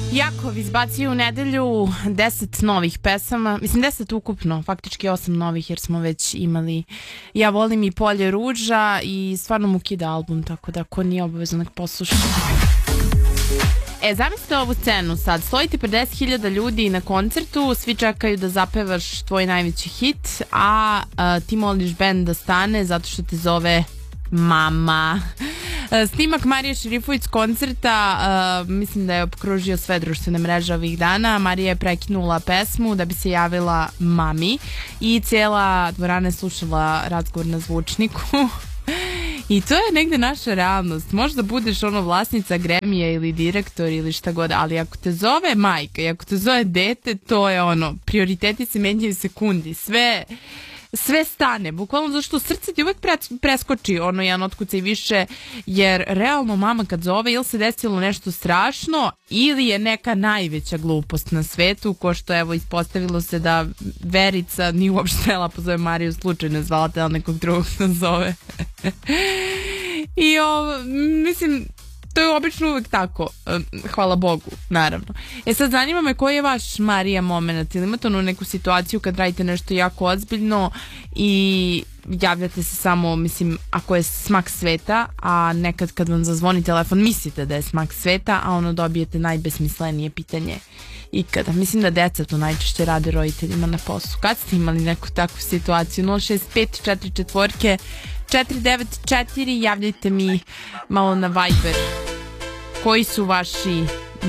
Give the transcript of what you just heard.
Jakov izbacio u nedelju 10 novih pesama, mislim 10 ukupno, faktički 8 novih jer smo već imali Ja volim i Polje ruža i stvarno mu kida album, tako da ko nije obavezno nek posluša. Zamislite ovu scenu sad, stojite 50.000 ljudi na koncertu, svi čekaju da zapevaš tvoj najveći hit, a ti moliš bend da stane zato što te zove mama. Snimak Marije Šerifović s koncerta mislim da je opkružio sve društvene mreže ovih dana. Marija je prekinula pesmu da bi se javila mami i cijela dvorana je slušala razgovor na zvučniku. I to je negde naša realnost. Možda budeš vlasnica Gremija ili direktor ili šta god, ali ako te zove majka i ako te zove dete, to je prioriteti se menjaju sekundi. Sve stane, bukvalno zašto srce ti uvek preskoči jedan otkucaj više, jer realno mama kad zove ili se desilo nešto strašno ili je neka najveća glupost na svetu, ko što evo ispostavilo se da Verica nije uopšte htjela pozove Mariju, slučajno zvala te nekog drugog da zove. I mislim, to je obično uvek tako, hvala Bogu, naravno. Sad zanima me koji je vaš Marija moment, ili imate neku situaciju kad radite nešto jako ozbiljno i javljate se samo, mislim, ako je smak sveta, a nekad kad vam zazvoni telefon mislite da je smak sveta, a dobijete najbesmislenije pitanje ikada. Mislim da deca to najčešće rade roditeljima na poslu. Kad ste imali neku takvu situaciju? 065 494 javljajte mi malo na Viber. Koji su vaši